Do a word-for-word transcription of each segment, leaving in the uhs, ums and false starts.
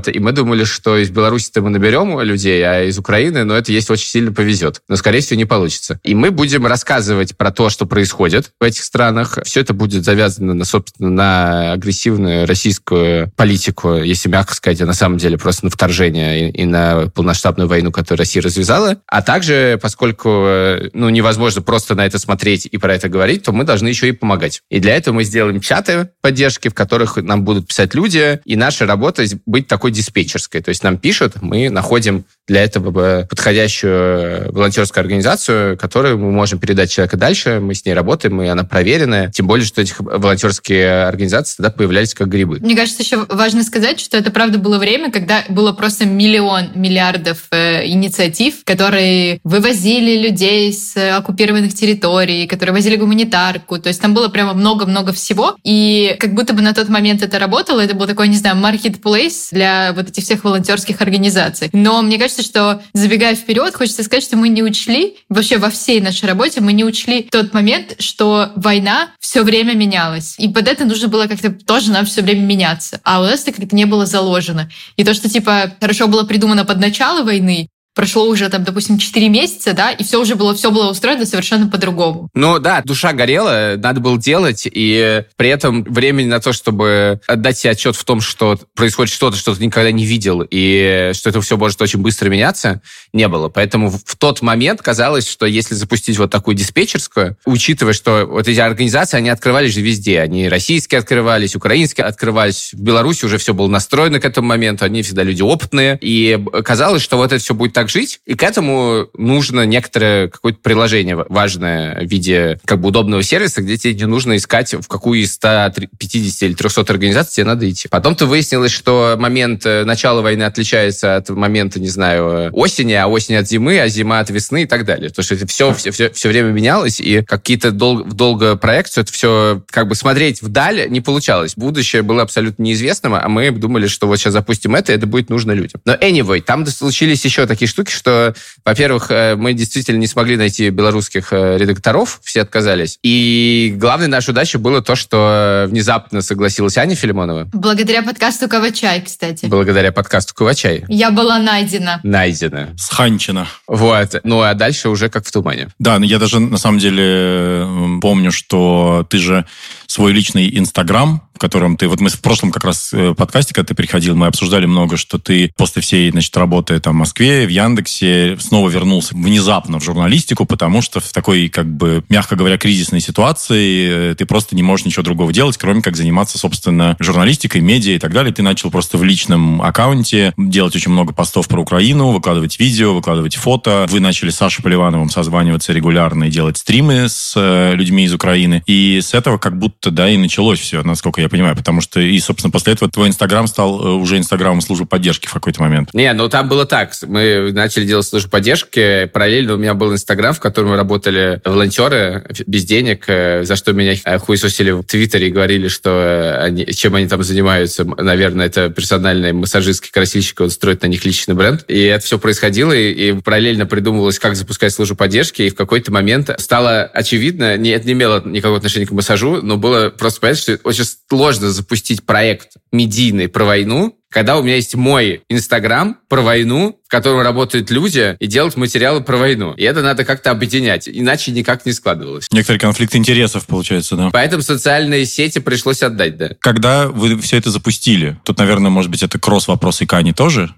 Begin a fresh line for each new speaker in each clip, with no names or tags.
Вот. И мы думали, что из Беларуси-то мы наберем людей, а из Украины, ну, это если очень сильно повезет. Но, скорее всего, не получится. И мы будем рассказывать про то, что происходит в этих странах. Все это будет завязано, на, собственно, на агрессивную российскую политику, если мягко сказать, а на самом деле просто на вторжение и, и на полномасштабную войну, которую Россия развязала. А также, поскольку ну, невозможно просто на это смотреть и про это говорить, то мы должны еще и помогать. И для этого мы сделаем чаты поддержки, в которых нам будут писать люди, и наша работа быть такой диспетчерской. То есть нам пишут, мы находим для этого подходящую волонтерскую организацию, которую мы можем передать человека дальше, мы с ней работаем, и она проверенная. Тем более, что этих волонтерские организации тогда появлялись как грибы.
Мне кажется, еще важно сказать, что это, правда, было время, когда было просто миллион миллиардов э, инициатив, которые вывозили людей с оккупированных территорий, которые возили гуманитарку. То есть там было прямо много-много всего. И как будто бы на тот момент это работало. Это был такой, не знаю, marketplace для вот этих всех волонтерских организаций. Но мне кажется, что, забегая вперед, хочется сказать, что мы не учли, вообще во всей нашей работе мы не учли тот момент, что война все время менялась. И под это нужно было как-то тоже нам все время меняться. А у нас это как-то не было заложено. И то, что типа хорошо было придумано под начало войны, прошло уже, там, допустим, четыре месяца, да, и все уже было, все было устроено совершенно по-другому.
Ну да, душа горела, надо было делать, и при этом времени на то, чтобы отдать себе отчет в том, что происходит что-то, что ты никогда не видел, и что это все может очень быстро меняться, не было. Поэтому в тот момент казалось, что если запустить вот такую диспетчерскую, учитывая, что вот эти организации, они открывались же везде. Они российские открывались, украинские открывались. В Беларуси уже все было настроено к этому моменту, они всегда люди опытные, и казалось, что вот это все будет так жить, и к этому нужно некоторое какое-то приложение важное в виде как бы удобного сервиса, где тебе не нужно искать, в какую из ста пятидесяти или трехсот организаций тебе надо идти. Потом-то выяснилось, что момент начала войны отличается от момента, не знаю, осени, а осень от зимы, а зима от весны и так далее. Потому что это все, все, все, все время менялось, и какие-то дол- в долгую проекцию это все как бы смотреть вдаль не получалось. Будущее было абсолютно неизвестным, а мы думали, что вот сейчас запустим это, и это будет нужно людям. Но anyway, там случились еще такие штуки, что, во-первых, мы действительно не смогли найти белорусских редакторов, все отказались. И главной нашей удачей было то, что внезапно согласилась Аня Филимонова.
Благодаря подкасту «Кавачай», кстати.
Благодаря подкасту «Кавачай».
Я была найдена.
Найдена.
Сханчена.
Вот. Ну, а дальше уже как в тумане.
Да, но я даже, на самом деле, помню, что ты же свой личный Инстаграм, в котором ты... Вот мы в прошлом как раз подкасте, когда ты приходил, мы обсуждали много, что ты после всей, значит, работы там в Москве, в Яндексе, снова вернулся внезапно в журналистику, потому что в такой, как бы, мягко говоря, кризисной ситуации ты просто не можешь ничего другого делать, кроме как заниматься, собственно, журналистикой, медиа и так далее. Ты начал просто в личном аккаунте делать очень много постов про Украину, выкладывать видео, выкладывать фото. Вы начали с Сашей Поливановым созваниваться регулярно и делать стримы с людьми из Украины. И с этого как будто, да, и началось все, насколько я понимаю, потому что, и, собственно, после этого твой Инстаграм стал уже Инстаграмом службы поддержки в какой-то момент.
Не, ну там было так. Мы начали делать службу поддержки. Параллельно у меня был Инстаграм, в котором работали волонтеры без денег, за что меня хуесосили в Твиттере и говорили, что они, чем они там занимаются. Наверное, это персональные массажистки, красильщики, он строит на них личный бренд. И это все происходило, и, и параллельно придумывалось, как запускать службу поддержки, и в какой-то момент стало очевидно, не, это не имело никакого отношения к массажу, но было просто понятно, что очень сложно запустить проект медийный про войну, когда у меня есть мой Инстаграм про войну, в котором работают люди, и делать материалы про войну. И это надо как-то объединять, иначе никак не складывалось.
Некоторый конфликт интересов, получается, да?
Поэтому социальные сети пришлось отдать, да.
Когда вы все это запустили, тут, наверное, может быть, это кросс-вопрос и к Ане тоже.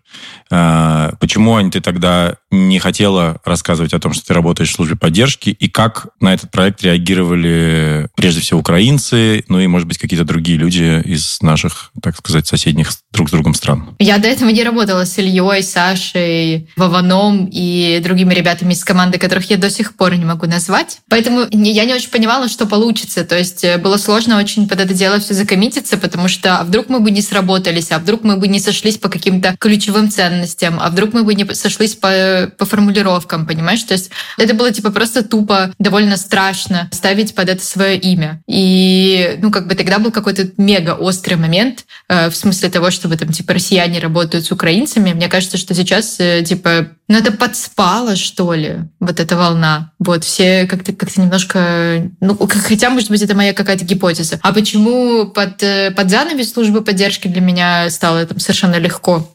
Почему, Ань, ты тогда не хотела рассказывать о том, что ты работаешь в службе поддержки, и как на этот проект реагировали прежде всего украинцы, ну и, может быть, какие-то другие люди из наших, так сказать, соседних друг с другом стран?
Я до этого не работала с Ильей, Сашей, Вованом и другими ребятами из команды, которых я до сих пор не могу назвать. Поэтому я не очень понимала, что получится. То есть было сложно очень под это дело все закоммититься, потому что а вдруг мы бы не сработались, а вдруг мы бы не сошлись по каким-то ключевым ценностям, а вдруг мы бы не сошлись по, по формулировкам, понимаешь? То есть это было типа просто тупо, довольно страшно ставить под это свое имя. И ну как бы тогда был какой-то мега острый момент э, в смысле того, чтобы там типа россияне работают с украинцами. Мне кажется, что сейчас э, типа ну это подспало, что ли, вот эта волна. Вот все как-то как-то немножко... Ну, хотя, может быть, это моя какая-то гипотеза. А почему под, под занавес службы поддержки для меня стало там совершенно легко?